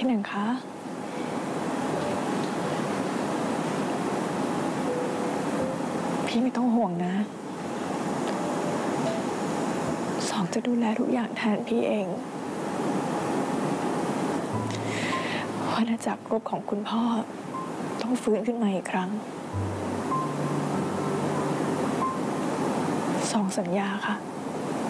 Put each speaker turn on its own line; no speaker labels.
พี่หนึ่งคะพี่ไม่ต้องห่วงนะสองจะดูแลทุกอย่างแทนพี่เองอาณาจักรรบของคุณพ่อต้องฟื้นขึ้นมาอีกครั้งสองสัญญาค่ะ